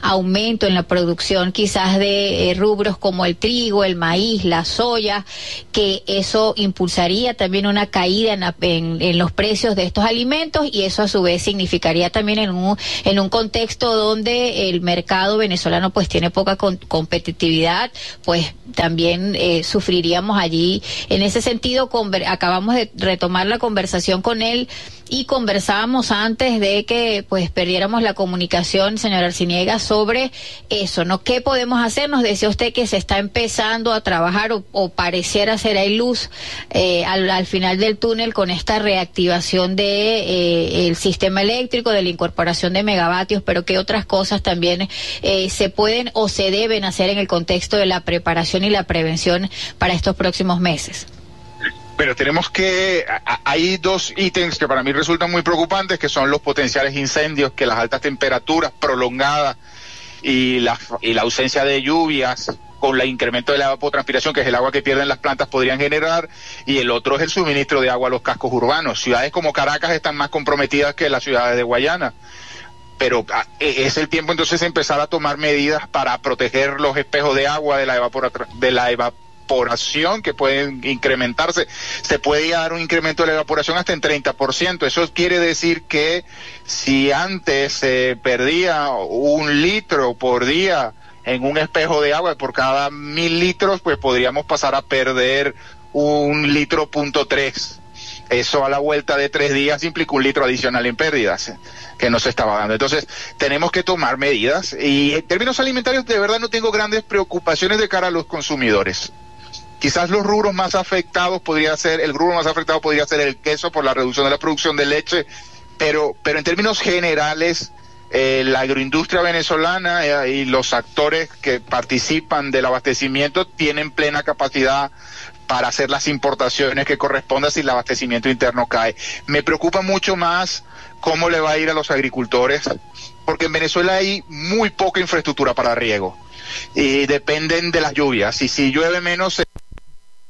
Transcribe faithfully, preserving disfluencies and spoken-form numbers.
aumento en la producción quizás de eh, rubros como el trigo, el maíz, la soya, que eso impulsaría también una caída en, la, en, en los precios de estos alimentos, y eso a su vez significaría también en un, en un contexto donde el mercado venezolano pues tiene poca con, competitividad, pues también eh, sufriríamos allí. En ese sentido, conver, acabamos de retomar la conversación con él y conversábamos antes de que pues perdiéramos la comunicación, señor Arciniega, sobre eso, ¿no? ¿Qué podemos hacer? Nos decía usted que se está empezando a trabajar o, o pareciera ser hay luz eh, al, al final del túnel con esta reactivación de eh, el sistema eléctrico, de la incorporación de megavatios, pero ¿qué otras cosas también eh, se pueden o se deben hacer en el contexto de la preparación y la prevención para estos próximos meses? Pero tenemos que, hay dos ítems que para mí resultan muy preocupantes, que son los potenciales incendios que las altas temperaturas prolongadas y la, y la ausencia de lluvias con el incremento de la evapotranspiración, que es el agua que pierden las plantas, podrían generar, y el otro es el suministro de agua a los cascos urbanos. Ciudades como Caracas están más comprometidas que las ciudades de Guayana, pero es el tiempo entonces de empezar a tomar medidas para proteger los espejos de agua de la evapotranspiración, de la evaporación evaporación que pueden incrementarse. Se puede dar un incremento de la evaporación hasta en treinta por ciento. Eso quiere decir que si antes se eh, perdía un litro por día en un espejo de agua, por cada mil litros, pues podríamos pasar a perder un litro punto tres. Eso a la vuelta de tres días implica un litro adicional en pérdidas que no se estaba dando. Entonces tenemos que tomar medidas, y en términos alimentarios de verdad no tengo grandes preocupaciones de cara a los consumidores. Quizás los rubros más afectados podría ser, el rubro más afectado podría ser el queso por la reducción de la producción de leche, pero, pero en términos generales, eh, la agroindustria venezolana eh, y los actores que participan del abastecimiento tienen plena capacidad para hacer las importaciones que correspondan si el abastecimiento interno cae. Me preocupa mucho más cómo le va a ir a los agricultores, porque en Venezuela hay muy poca infraestructura para riego y dependen de las lluvias, y si llueve menos